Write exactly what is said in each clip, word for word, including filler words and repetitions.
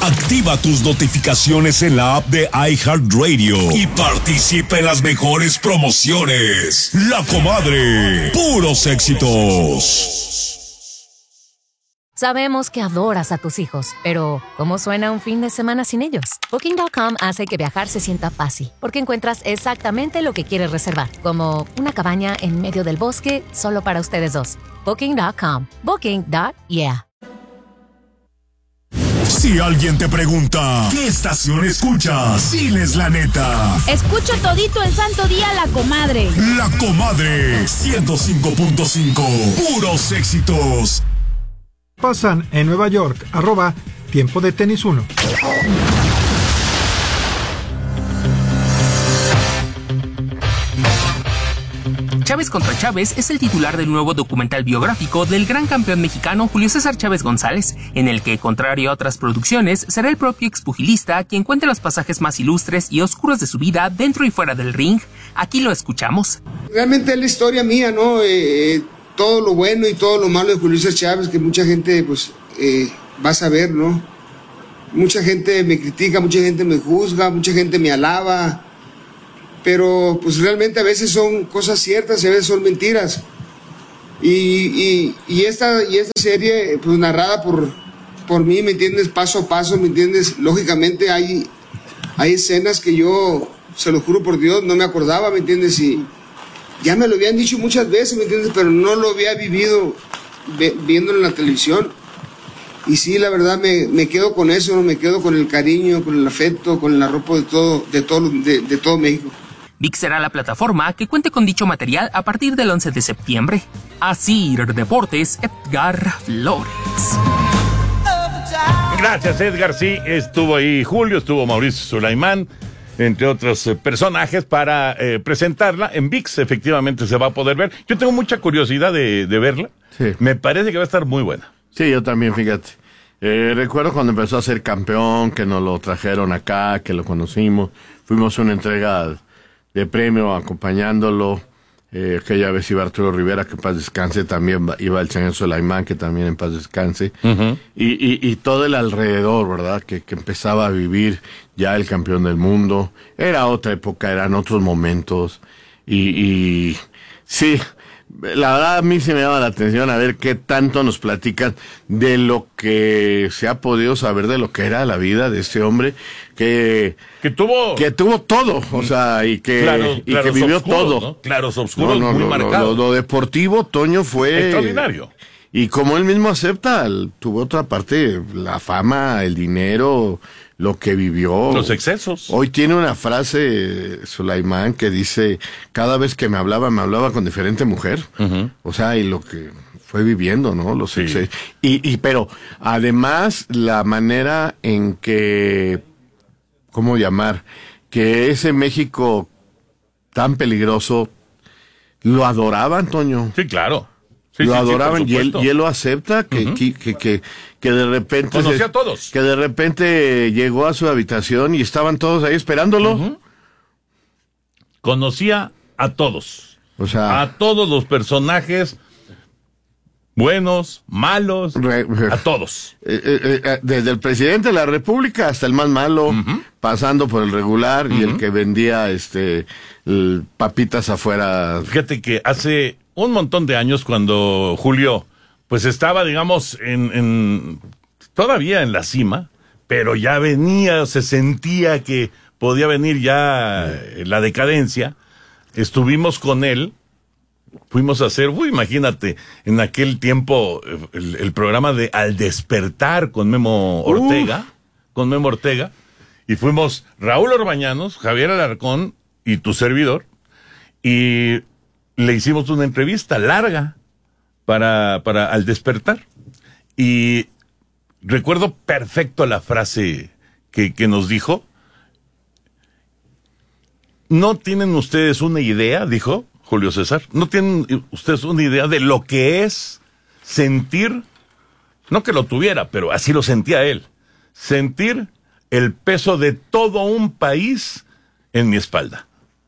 Activa tus notificaciones en la app de iHeartRadio y participa en las mejores promociones. La Comadre, puros éxitos. Sabemos que adoras a tus hijos, pero ¿cómo suena un fin de semana sin ellos? Booking punto com hace que viajar se sienta fácil, porque encuentras exactamente lo que quieres reservar, como una cabaña en medio del bosque solo para ustedes dos. Booking punto com. Booking. Yeah. Si alguien te pregunta, ¿qué estación escuchas? Diles la neta. Escucho todito el santo día La Comadre. La Comadre, ciento cinco punto cinco. Puros éxitos. Pasan en Nueva York, arroba Tiempo de Tenis uno. Chávez contra Chávez es el titular del nuevo documental biográfico del gran campeón mexicano Julio César Chávez González, en el que, contrario a otras producciones, será el propio expugilista quien cuente los pasajes más ilustres y oscuros de su vida dentro y fuera del ring. Aquí lo escuchamos. Realmente es la historia mía, ¿no? Eh, eh, todo lo bueno y todo lo malo de Julio César Chávez, que mucha gente, pues, eh, va a saber, ¿no? Mucha gente me critica, mucha gente me juzga, mucha gente me alaba, pero pues realmente a veces son cosas ciertas y a veces son mentiras. Y, y, y, esta, y esta serie, pues narrada por, por mí, ¿me entiendes? Paso a paso, ¿me entiendes? Lógicamente hay, hay escenas que yo, se lo juro por Dios, no me acordaba, ¿me entiendes? Y ya me lo habían dicho muchas veces, ¿me entiendes? Pero no lo había vivido ve, viéndolo en la televisión. Y sí, la verdad, me, me quedo con eso, ¿no? Me quedo con el cariño, con el afecto, con el arropo de todo, de todo, de, de todo México. ViX será la plataforma que cuente con dicho material a partir del once de septiembre. Asir Deportes, Edgar Flores. Gracias, Edgar. Sí, estuvo ahí Julio, estuvo Mauricio Sulaimán, entre otros eh, personajes, para eh, presentarla. En ViX efectivamente se va a poder ver. Yo tengo mucha curiosidad de, de verla. Sí. Me parece que va a estar muy buena. Sí, yo también, fíjate. Eh, recuerdo cuando empezó a ser campeón, que nos lo trajeron acá, que lo conocimos. Fuimos a una entrega de premio acompañándolo. Eh, aquella vez iba Arturo Rivera, que en paz descanse, también iba el señor Sulaimán, que también en paz descanse. Uh-huh. Y, y, y todo el alrededor, ¿verdad? Que, que empezaba a vivir ya el campeón del mundo. Era otra época, eran otros momentos. Y, y sí, la verdad a mí se me llama la atención a ver qué tanto nos platican de lo que se ha podido saber de lo que era la vida de este hombre que que tuvo que tuvo todo, o sea, y que claro, y que vivió oscuros, todo, ¿no? Claros oscuros, no, no, muy lo, marcados. Lo, lo deportivo, Toño, fue extraordinario. Y como él mismo acepta, tuvo otra parte, la fama, el dinero, lo que vivió. Los excesos. Hoy tiene una frase, Sulaimán, que dice, cada vez que me hablaba, me hablaba con diferente mujer. Uh-huh. O sea, y lo que fue viviendo, ¿no? Los sí. excesos. Y, y, pero, además, la manera en que, ¿cómo llamar? Que ese México tan peligroso, lo adoraban, Toño. Sí, claro. Sí, lo sí, adoraban sí, y, él, y él lo acepta que, uh-huh. que, que, que, que de repente conocía se, a todos, que de repente llegó a su habitación y estaban todos ahí esperándolo. Uh-huh. Conocía a todos, o sea, a todos los personajes buenos, malos, re, re, a todos, eh, eh, eh, desde el presidente de la República hasta el más malo, uh-huh. pasando por el regular uh-huh. y el que vendía este el, papitas afuera. Fíjate que hace un montón de años, cuando Julio pues estaba, digamos, en, en todavía en la cima, pero ya venía, se sentía que podía venir ya eh, la decadencia, estuvimos con él, fuimos a hacer, uy, imagínate, en aquel tiempo el, el programa de Al Despertar con Memo Ortega, uh. con Memo Ortega, y fuimos Raúl Orbañanos, Javier Alarcón y tu servidor, y le hicimos una entrevista larga para, para Al Despertar. Y recuerdo perfecto la frase que, que nos dijo. ¿No tienen ustedes una idea, dijo Julio César, no tienen ustedes una idea de lo que es sentir, no que lo tuviera, pero así lo sentía él, sentir el peso de todo un país en mi espalda?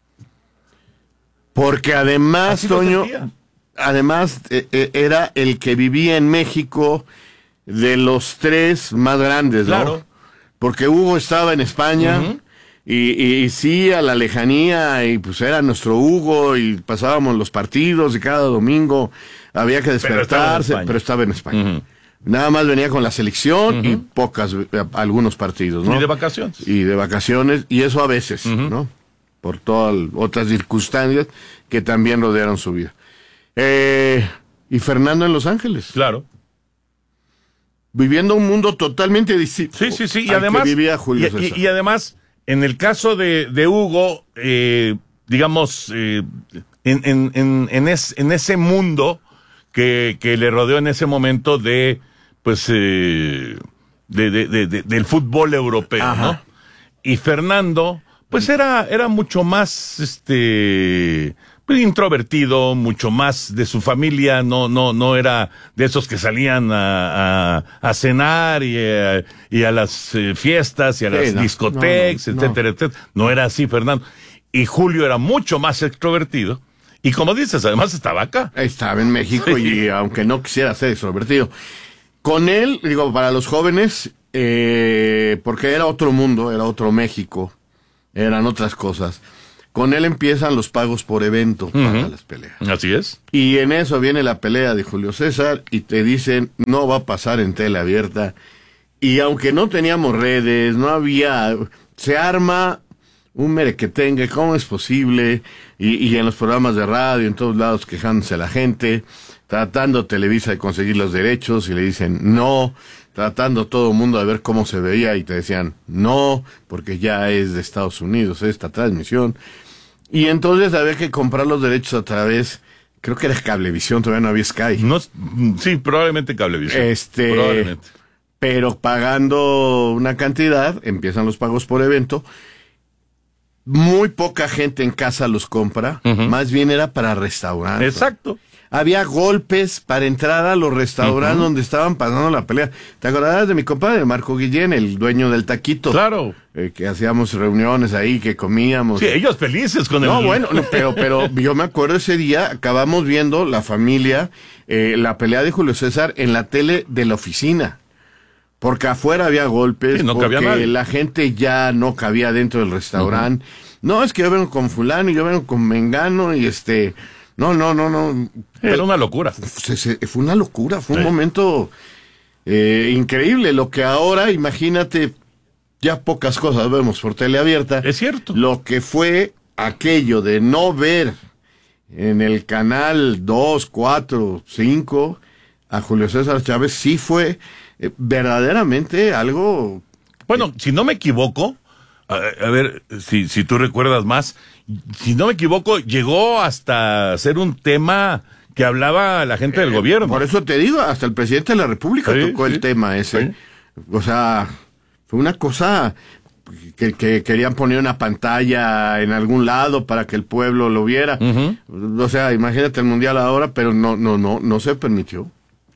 Porque además, Toño, además eh, eh, era el que vivía en México de los tres más grandes, ¿no? Claro. porque Hugo estaba en España. Uh-huh. Y, y, y sí, a la lejanía, y pues era nuestro Hugo, y pasábamos los partidos, y cada domingo había que despertarse, pero estaba en España. España. Uh-huh. Nada más venía con la selección uh-huh. y pocas, algunos partidos, ¿no? Y de vacaciones. Y de vacaciones, y eso a veces, uh-huh. ¿no? Por todas otras circunstancias que también rodearon su vida. Eh, y Fernando en Los Ángeles. Claro. Viviendo un mundo totalmente distinto. Sí, sí, sí, y además, que vivía Julio y, César. Y, y además... En el caso de, de Hugo, eh, digamos, eh, en, en, en, en, es, en ese mundo que, que le rodeó en ese momento de, pues, eh, de, de, de, de, del fútbol europeo, ajá. ¿no? Y Fernando, pues era, era mucho más, este, introvertido, mucho más de su familia, no, no, no era de esos que salían a, a, a cenar y a, y a las eh, fiestas y a las sí, no, discotecas, no, no, etcétera, no. etcétera. No era así, Fernando. Y Julio era mucho más extrovertido. Y como dices, además estaba acá. Estaba en México sí. y aunque no quisiera ser extrovertido. Con él, digo, para los jóvenes, eh, porque era otro mundo, era otro México, eran otras cosas. Con él empiezan los pagos por evento uh-huh. para las peleas. Así es. Y en eso viene la pelea de Julio César y te dicen, no va a pasar en tele abierta. Y aunque no teníamos redes, no había... Se arma un merequetengue, ¿cómo es posible? Y, y en los programas de radio, en todos lados, quejándose a la gente, tratando Televisa de conseguir los derechos y le dicen no, tratando todo el mundo de ver cómo se veía y te decían no, porque ya es de Estados Unidos esta transmisión. Y entonces había que comprar los derechos a través, creo que era Cablevisión, todavía no había Sky. No, sí, probablemente Cablevisión. Este, probablemente. Pero pagando una cantidad, empiezan los pagos por evento. Muy poca gente en casa los compra, uh-huh. más bien era para restaurantes. Exacto. Había golpes para entrar a los restaurantes uh-huh. donde estaban pasando la pelea. ¿Te acordarás de mi compadre Marco Guillén, el dueño del Taquito? Claro. Eh, que hacíamos reuniones ahí, que comíamos. Sí, ellos felices con el... No, bueno, no, pero, pero yo me acuerdo ese día, acabamos viendo la familia, eh, la pelea de Julio César en la tele de la oficina. Porque afuera había golpes, sí, no porque cabía nadie. La gente ya no cabía dentro del restaurante. Uh-huh. No, es que yo vengo con fulano y yo vengo con mengano y este... No, no, no, no. Era una locura. Fue, fue una locura, fue sí. un momento eh, increíble. Lo que ahora, imagínate, ya pocas cosas vemos por tele abierta. Es cierto. Lo que fue aquello de no ver en el canal dos, cuatro, cinco a Julio César Chávez, sí fue eh, verdaderamente algo... Bueno, eh, si no me equivoco, a, a ver, si, si tú recuerdas más... Si no me equivoco, llegó hasta ser un tema que hablaba la gente del eh, gobierno. Por eso te digo, hasta el presidente de la República sí, tocó sí, el tema ese. Sí. O sea, fue una cosa que, que querían poner una pantalla en algún lado para que el pueblo lo viera. Uh-huh. O sea, imagínate el Mundial ahora, pero no, no, no, no se permitió.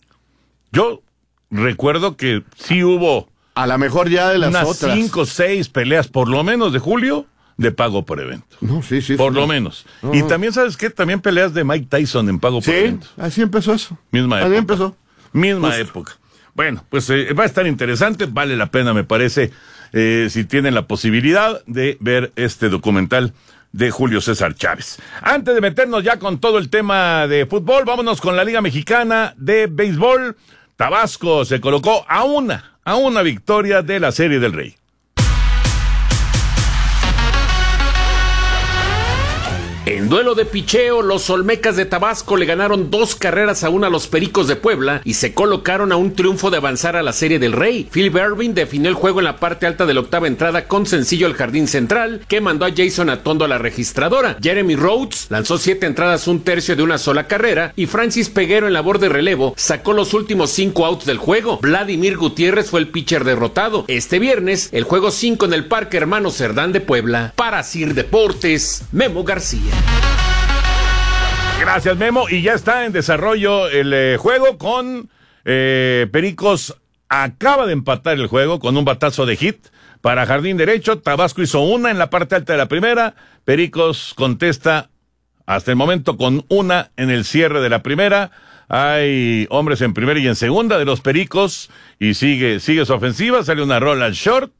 Yo recuerdo que sí hubo... A lo mejor ya de las unas otras. cinco o seis peleas, por lo menos, de Julio... de pago por evento. No, sí, sí. Por sí. lo menos. No, y no. también, ¿sabes qué? También peleas de Mike Tyson en pago por sí, evento. Sí, así empezó eso. Misma así época. Así empezó. Misma Justo. época. Bueno, pues eh, va a estar interesante, vale la pena, me parece, eh, si tienen la posibilidad de ver este documental de Julio César Chávez. Antes de meternos ya con todo el tema de fútbol, vámonos con la Liga Mexicana de Béisbol. Tabasco se colocó a una, a una victoria de la Serie del Rey. En duelo de picheo, los Olmecas de Tabasco le ganaron dos carreras a una a los Pericos de Puebla y se colocaron a un triunfo de avanzar a la Serie del Rey. Phil Ervin definió el juego en la parte alta de la octava entrada con sencillo al jardín central, que mandó a Jason Atondo a la registradora. Jeremy Rhodes lanzó siete entradas, un tercio de una sola carrera, y Francis Peguero en labor de relevo sacó los últimos cinco outs del juego. Vladimir Gutiérrez fue el pitcher derrotado. Este viernes, el juego cinco en el Parque Hermano Cerdán de Puebla. Para Sir Deportes, Memo García. Gracias, Memo. Y ya está en desarrollo el eh, juego con eh, Pericos. Acaba de empatar el juego con un batazo de hit para jardín derecho. Tabasco hizo una en la parte alta de la primera. Pericos contesta hasta el momento con una en el cierre de la primera. Hay hombres en primera y en segunda de los Pericos y sigue, sigue su ofensiva. Sale una rola al short.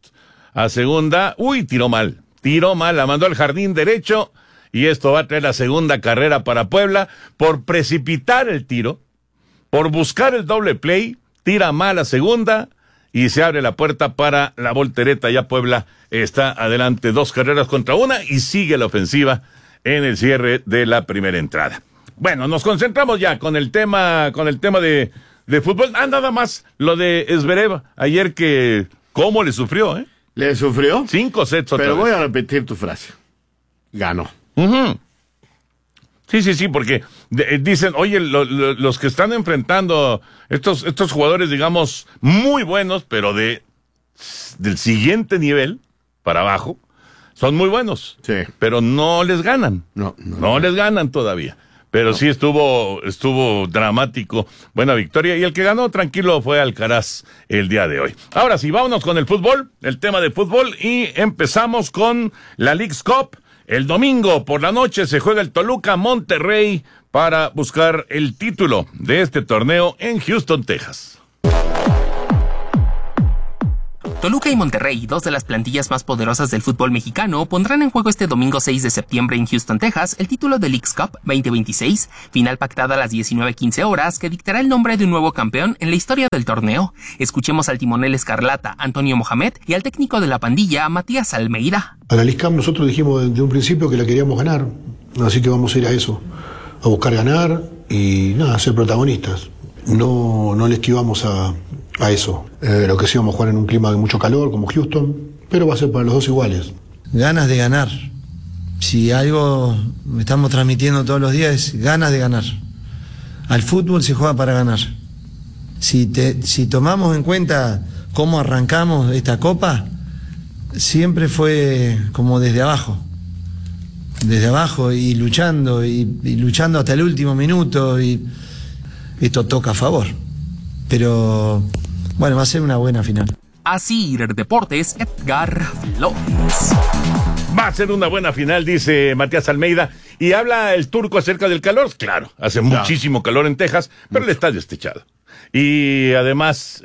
a segunda. Uy, tiró mal, tiró mal, la mandó al jardín derecho y esto va a traer la segunda carrera para Puebla por precipitar el tiro, por buscar el doble play, tira mal a segunda y se abre la puerta para la voltereta. Ya Puebla está adelante dos carreras contra una y sigue la ofensiva en el cierre de la primera entrada. Bueno, nos concentramos ya con el tema, con el tema de, de fútbol. Ah, nada más lo de Zverev ayer, que cómo le sufrió, ¿eh? ¿Le sufrió? Cinco sets otra Pero vez. voy a repetir tu frase. Ganó. Uh-huh. Sí, sí, sí, porque de, dicen, oye, lo, lo, los que están enfrentando estos, estos jugadores, digamos, muy buenos, pero de del siguiente nivel para abajo, son muy buenos. Sí. Pero no les ganan. No, no, no, no. les ganan todavía. Pero no. sí estuvo, estuvo dramático. Buena victoria. Y el que ganó tranquilo fue Alcaraz el día de hoy. Ahora sí, vámonos con el fútbol, el tema de fútbol, y empezamos con la Leagues Cup. El domingo por la noche se juega el Toluca Monterrey para buscar el título de este torneo en Houston, Texas. Toluca y Monterrey, dos de las plantillas más poderosas del fútbol mexicano, pondrán en juego este domingo seis de septiembre en Houston, Texas, el título de Leagues Cup veinte veintiséis, final pactada a las diecinueve quince horas, que dictará el nombre de un nuevo campeón en la historia del torneo. Escuchemos al timonel escarlata, Antonio Mohamed, y al técnico de la pandilla, Matías Almeida. A la Leagues Cup nosotros dijimos desde un principio que la queríamos ganar, así que vamos a ir a eso, a buscar ganar y nada, ser protagonistas. No, no le esquivamos a... a eso. Eh, lo que sí vamos a jugar en un clima de mucho calor, como Houston, pero va a ser para los dos iguales. Ganas de ganar. Si algo estamos transmitiendo todos los días es ganas de ganar. Al fútbol se juega para ganar. Si, te, si tomamos en cuenta cómo arrancamos esta copa, siempre fue como desde abajo. Desde abajo y luchando, y, y luchando hasta el último minuto, y esto toca a favor. Pero bueno, va a ser una buena final. Así, Deportes, Edgar Flores. Va a ser una buena final, dice Matías Almeida. ¿Y habla el turco acerca del calor? Claro, hace no. muchísimo calor en Texas, pero Mucho. el estadio está techado. Y además,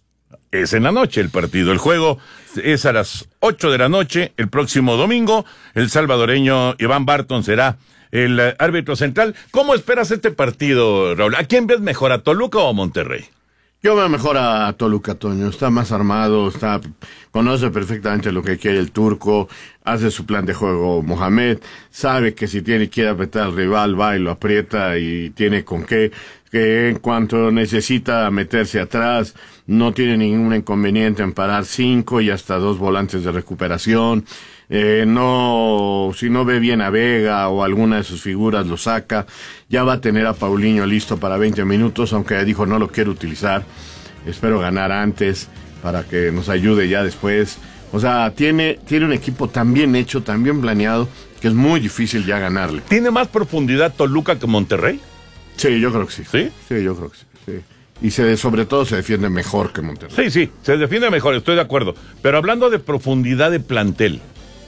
es en la noche el partido. El juego es a las ocho de la noche, el próximo domingo. El salvadoreño Iván Barton será el árbitro central. ¿Cómo esperas este partido, Raúl? ¿A quién ves mejor, a Toluca o a Monterrey? Yo veo mejor a Toluca, Toño. Está más armado, está, conoce perfectamente lo que quiere el turco, hace su plan de juego Mohamed, sabe que si tiene que apretar al rival, va y lo aprieta y tiene con qué, que en cuanto necesita meterse atrás, no tiene ningún inconveniente en parar cinco y hasta dos volantes de recuperación. Eh, no, si no ve bien a Vega o alguna de sus figuras lo saca, ya va a tener a Paulinho listo para veinte minutos, aunque dijo no lo quiero utilizar, espero ganar antes para que nos ayude ya después. O sea, tiene, tiene un equipo tan bien hecho, tan bien planeado, que es muy difícil ya ganarle. ¿Tiene más profundidad Toluca que Monterrey? Sí, yo creo que sí. ¿Sí? Sí, yo creo que sí. sí. Y se, sobre todo se defiende mejor que Monterrey. Sí, sí, se defiende mejor, estoy de acuerdo. Pero hablando de profundidad de plantel.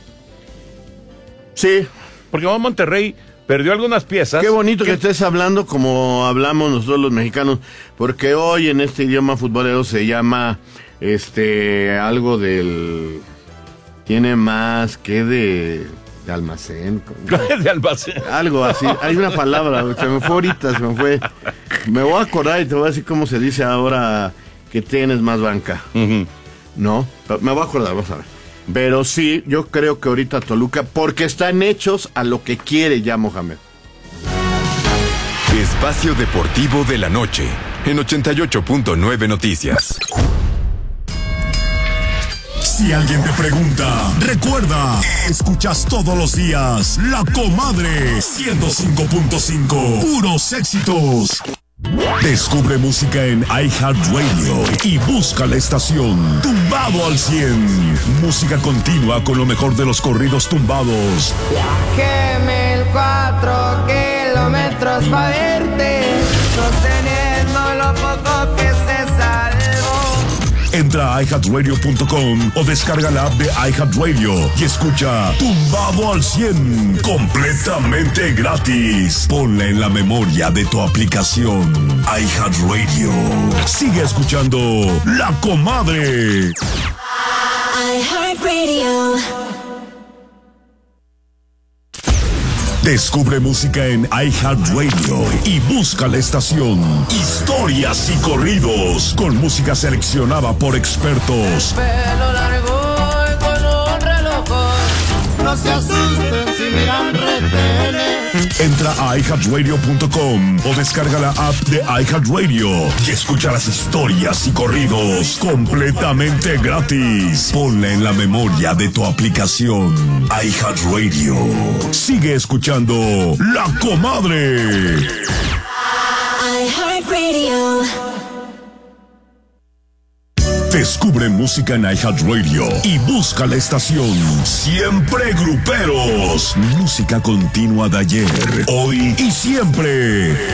Sí. Porque Monterrey perdió algunas piezas. Qué bonito que... que estés hablando como hablamos nosotros los mexicanos, porque hoy en este idioma futbolero se llama este algo del... Tiene más que de... de almacén. de almacén. Algo así. Hay una palabra, se me fue ahorita, se me fue. Me voy a acordar y te voy a decir cómo se dice ahora que tienes más banca. Uh-huh. No, me voy a acordar, vamos a ver. Pero sí, yo creo que ahorita Toluca, porque están hechos a lo que quiere ya Mohamed. Espacio Deportivo de la Noche, en ochenta y ocho punto nueve Noticias. Si alguien te pregunta, recuerda, escuchas todos los días La Comadre ciento cinco punto cinco, puros éxitos. Descubre música en iHeartRadio y busca la estación Tumbado al cien. Música continua con lo mejor de los corridos tumbados. Viajé mil cuatro kilómetros para verte, sosteniendo lo poco que se salvó. Entra a i heart radio punto com o descarga la app de iHeartRadio y escucha Tumbado al cien completamente gratis. Ponla en la memoria de tu aplicación iHeartRadio. Sigue escuchando La Comadre. iHeartRadio. Descubre música en iHeartRadio y busca la estación Historias y Corridos con música seleccionada por expertos. Pelo largo y con un reloj. No se asusten si miran retenes. Entra a i heart radio punto com o descarga la app de iHeartRadio y escucha las historias y corridos completamente gratis. Ponla en la memoria de tu aplicación iHeartRadio. Sigue escuchando La Comadre. iHeartRadio. Descubre música en iHeartRadio y busca la estación Siempre Gruperos. Música continua de ayer, hoy y siempre.